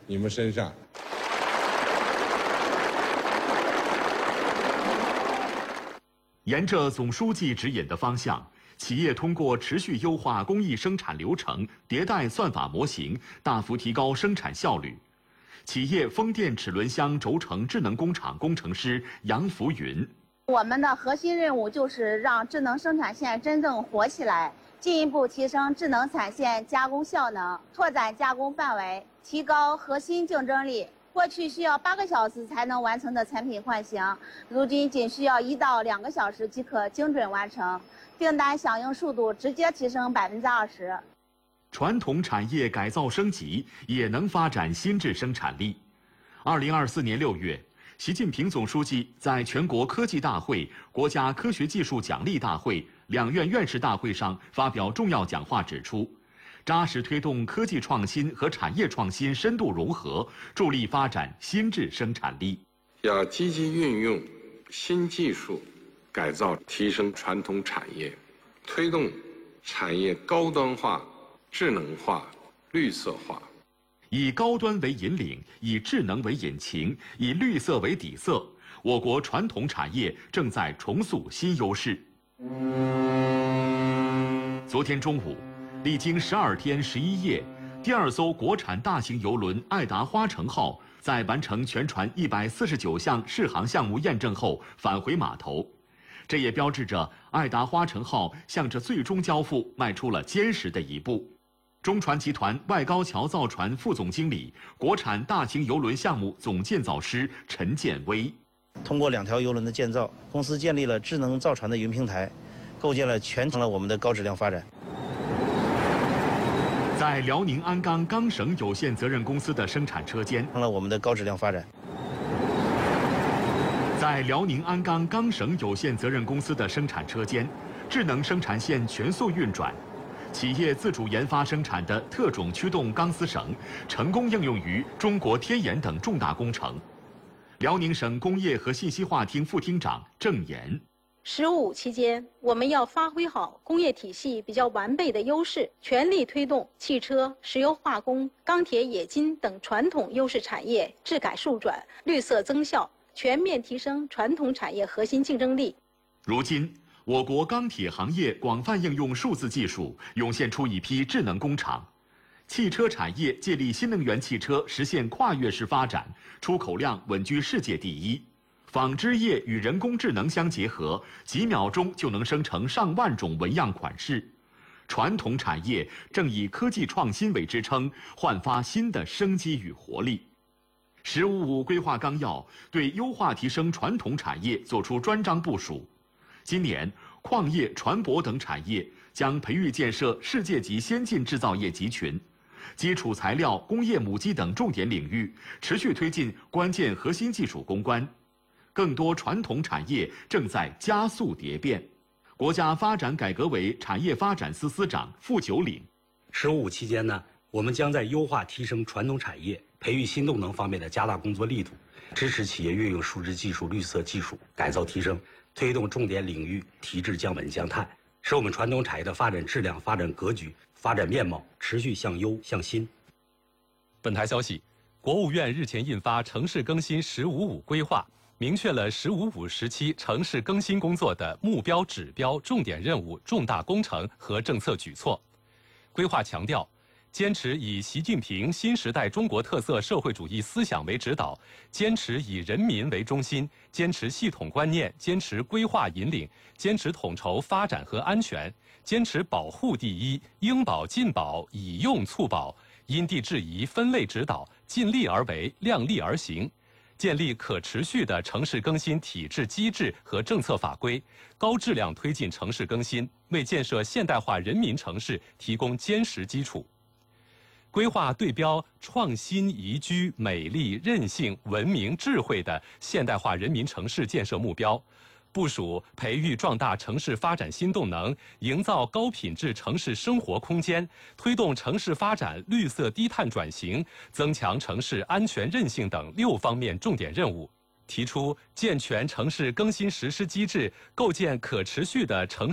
你们身上。 沿着总书记指引的方向，企业通过持续优化工艺生产流程、迭代算法模型，大幅提高生产效率。企业风电齿轮箱轴承智能工厂工程师杨福云： 我们的核心任务就是让智能生产线真正活起来，进一步提升智能产线加工效能，拓展加工范围，提高核心竞争力。过去需要8个小时才能完成的产品换型，如今仅需要1到2个小时即可精准完成，订单响应速度直接提升20%。 传统产业改造升级也能发展新质生产力。2024年6月，习近平总书记在全国科技大会、国家科学技术奖励大会、两院院士大会上发表重要讲话，指出，扎实推动科技创新和产业创新深度融合，助力发展新质生产力。 要积极运用新技术，改造提升传统产业，推动产业高端化、智能化、绿色化。 以高端为引领，以智能为引擎，以绿色为底色，我国传统产业正在重塑新优势。昨天中午，历经12天11夜，第2艘国产大型邮轮爱达花城号在完成全船149项试航项目验证后返回码头，这也标志着爱达花城号向着最终交付迈出了坚实的一步。中船集团外高桥造船副总经理、国产大型邮轮项目总建造师陈建威： 通过2条邮轮的建造，公司建立了智能造船的云平台，构建了全程了我们的高质量发展。 在辽宁鞍钢钢绳有限责任公司的生产车间， 成了我们的高质量发展。 在辽宁鞍钢钢绳有限责任公司的生产车间，智能生产线全速运转，企业自主研发生产的特种驱动钢丝绳成功应用于中国天眼等重大工程。辽宁省工业和信息化厅副厅长郑岩 “15期间，我们要发挥好工业体系比较完备的优势，全力推动汽车、石油化工、钢铁冶金等传统优势产业质改数转、绿色增效，全面提升传统产业核心竞争力。 如今，我国钢铁行业广泛应用数字技术，涌现出一批智能工厂。汽车产业借力新能源汽车实现跨越式发展，出口量稳居世界第一。纺织业与人工智能相结合，几秒钟就能生成上万种纹样款式。传统产业正以科技创新为支撑，焕发新的生机与活力。“15+5”规划纲要对优化提升传统产业作出专章部署。今年，矿业、船舶等产业将培育建设世界级先进制造业集群。基础材料、工业母机等重点领域持续推进关键核心技术攻关。更多传统产业正在加速蝶变。国家发展改革委产业发展司司长傅九岭 ：“15+5”期间呢，我们将在优化提升传统产业、培育新动能方面的加大工作力度，支持企业运用数字技术、绿色技术改造提升，推动重点领域提质降稳降碳，使我们传统产业的发展质量、发展格局、发展面貌持续向优向新。 本台消息，国务院日前印发城市更新“15+5”规划，明确了“15+5”时期城市更新工作的目标、指标、重点任务、重大工程和政策举措。规划强调，坚持以习近平新时代中国特色社会主义思想为指导，坚持以人民为中心，坚持系统观念，坚持规划引领，坚持统筹发展和安全，坚持保护第一，应保尽保，以用促保，因地制宜分类指导，尽力而为，量力而行。建立可持续的城市更新体制机制和政策法规，高质量推进城市更新，为建设现代化人民城市提供坚实基础。规划对标创新、宜居、美丽、韧性、文明、智慧的现代化人民城市建设目标，部署培育壮大城市发展新动能，营造高品质城市生活空间，推动城市发展绿色低碳转型，增强城市安全韧性等6方面重点任务，提出健全城市更新实施机制，构建可持续的城